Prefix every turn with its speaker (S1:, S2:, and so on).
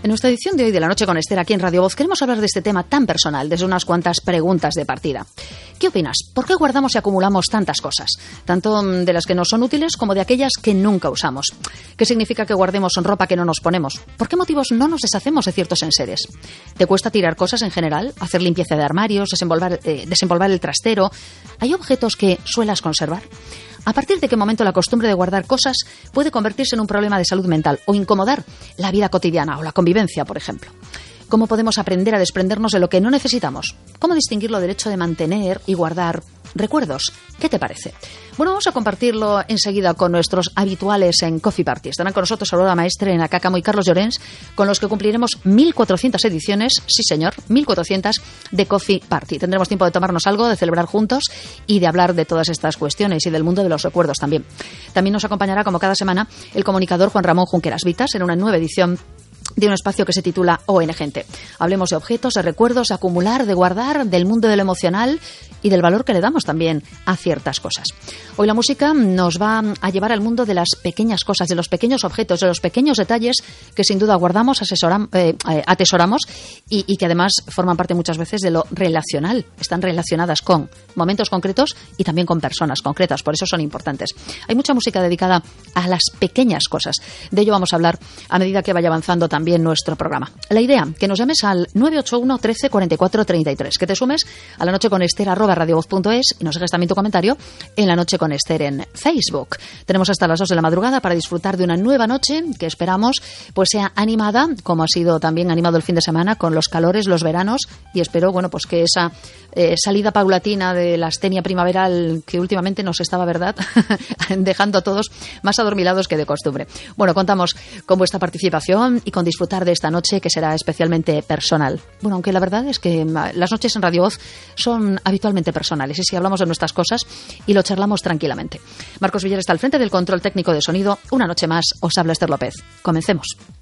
S1: En nuestra edición de hoy de La Noche con Esther aquí en Radio Voz queremos hablar de este tema tan personal desde unas cuantas preguntas de partida. ¿Qué opinas? ¿Por qué guardamos y acumulamos tantas cosas? Tanto de las que nos son útiles como de aquellas que nunca usamos. ¿Qué significa que guardemos ropa que no nos ponemos? ¿Por qué motivos no nos deshacemos de ciertos enseres? ¿Te cuesta tirar cosas en general? ¿Hacer limpieza de armarios? ¿Desempolvar el trastero? ¿Hay objetos que suelas conservar? ¿A partir de qué momento la costumbre de guardar cosas puede convertirse en un problema de salud mental o incomodar la vida cotidiana o la convivencia, por ejemplo? ¿Cómo podemos aprender a desprendernos de lo que no necesitamos? ¿Cómo distinguir del hecho de mantener y guardar recuerdos? ¿Qué te parece? Bueno, vamos a compartirlo enseguida con nuestros habituales en Coffee Party. Estarán con nosotros Aurora Maestre, Ana Cácamo y Carlos Llorens, con los que cumpliremos 1400 ediciones, sí señor, 1400 de Coffee Party. Tendremos tiempo de tomarnos algo, de celebrar juntos y de hablar de todas estas cuestiones y del mundo de los recuerdos también. También nos acompañará, como cada semana, el comunicador Juan Ramón Junqueras Vitas en una nueva edición de un espacio que se titula ON Gente. Hablemos de objetos, de recuerdos, de acumular, de guardar, del mundo de lo emocional y del valor que le damos también a ciertas cosas. Hoy la música nos va a llevar al mundo de las pequeñas cosas, de los pequeños objetos, de los pequeños detalles que sin duda guardamos, atesoramos y que además forman parte muchas veces de lo relacional. Están relacionadas con momentos concretos y también con personas concretas, por eso son importantes. Hay mucha música dedicada a las pequeñas cosas. De ello vamos a hablar a medida que vaya avanzando también nuestro programa. La idea, que nos llames al 981 13 44 33, que te sumes a La Noche con Esther @radiovoz.es y nos dejes también tu comentario en La Noche con Esther en Facebook. Tenemos hasta las 2 de la madrugada para disfrutar de una nueva noche que esperamos pues sea animada, como ha sido también animado el fin de semana con los calores, los veranos, y espero pues que esa salida paulatina de la astenia primaveral que últimamente nos estaba, ¿verdad?, dejando a todos más adormilados que de costumbre. Bueno, contamos con vuestra participación y con disfrutar de esta noche que será especialmente personal. Bueno, aunque la verdad es que las noches en Radio Voz son habitualmente personales, y si hablamos de nuestras cosas y lo charlamos tranquilamente. Marcos Villar está al frente del control técnico de sonido. Una noche más os habla Esther López. Comencemos.